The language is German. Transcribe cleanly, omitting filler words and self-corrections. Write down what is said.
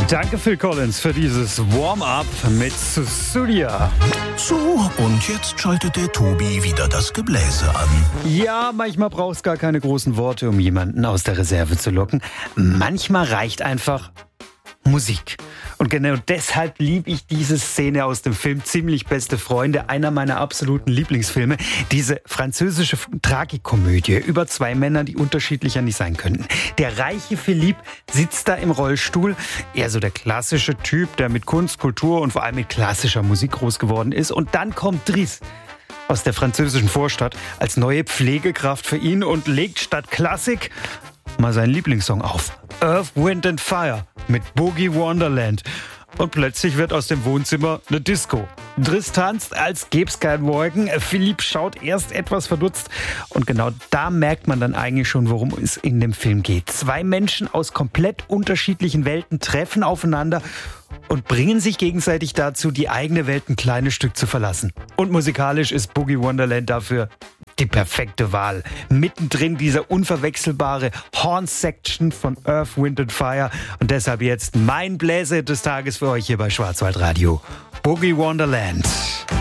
Danke Phil Collins für dieses Warm-up mit Sussudia. So, und jetzt schaltet der Tobi wieder das Gebläse an. Ja, manchmal braucht es gar keine großen Worte, um jemanden aus der Reserve zu locken. Manchmal reicht einfach Musik. Und genau deshalb liebe ich diese Szene aus dem Film Ziemlich beste Freunde, einer meiner absoluten Lieblingsfilme. Diese französische Tragikomödie über zwei Männer, die unterschiedlicher nicht sein könnten. Der reiche Philippe sitzt da im Rollstuhl. Eher so der klassische Typ, der mit Kunst, Kultur und vor allem mit klassischer Musik groß geworden ist. Und dann kommt Driss aus der französischen Vorstadt als neue Pflegekraft für ihn und legt statt Klassik mal seinen Lieblingssong auf. Earth, Wind and Fire mit Boogie Wonderland. Und plötzlich wird aus dem Wohnzimmer eine Disco. Driss tanzt, als gäb's kein Morgen. Philipp schaut erst etwas verdutzt. Und genau da merkt man dann eigentlich schon, worum es in dem Film geht. Zwei Menschen aus komplett unterschiedlichen Welten treffen aufeinander und bringen sich gegenseitig dazu, die eigene Welt ein kleines Stück zu verlassen. Und musikalisch ist Boogie Wonderland dafür die perfekte Wahl. Mittendrin dieser unverwechselbare Horn-Section von Earth, Wind and Fire. Und deshalb jetzt mein Bläser des Tages für euch hier bei Schwarzwaldradio. Boogie Wonderland.